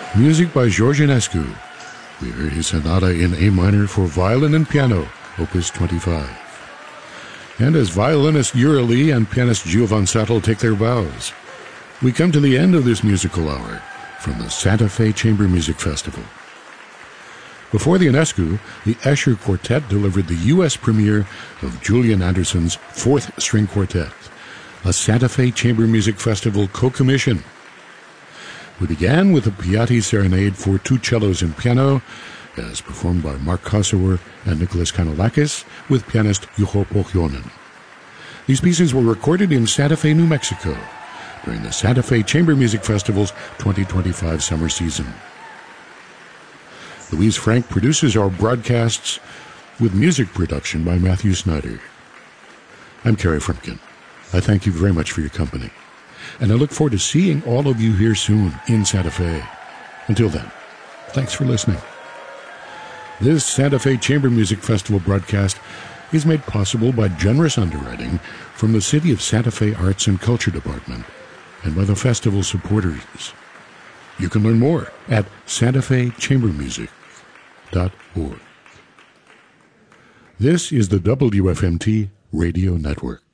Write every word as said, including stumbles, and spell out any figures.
Music by George Enescu. We heard his sonata in A minor for violin and piano, opus twenty-five. And as violinist Ura Lee and pianist Gio Van Sattel take their bows, we come to the end of this musical hour from the Santa Fe Chamber Music Festival. Before the Enescu, the Escher Quartet delivered the U S premiere of Julian Anderson's Fourth String Quartet, a Santa Fe Chamber Music Festival co-commission. We began with the Piatti Serenade for two cellos and piano, as performed by Mark Kosower and Nicholas Kanolakis with pianist Juho Pohjonen. These pieces were recorded in Santa Fe, New Mexico, during the Santa Fe Chamber Music Festival's twenty twenty-five summer season. Louise Frank produces our broadcasts with music production by Matthew Snyder. I'm Kerry Frumkin. I thank you very much for your company, and I look forward to seeing all of you here soon in Santa Fe. Until then, thanks for listening. This Santa Fe Chamber Music Festival broadcast is made possible by generous underwriting from the City of Santa Fe Arts and Culture Department and by the festival supporters. You can learn more at santa fe chamber music dot org. This is the W F M T Radio Network.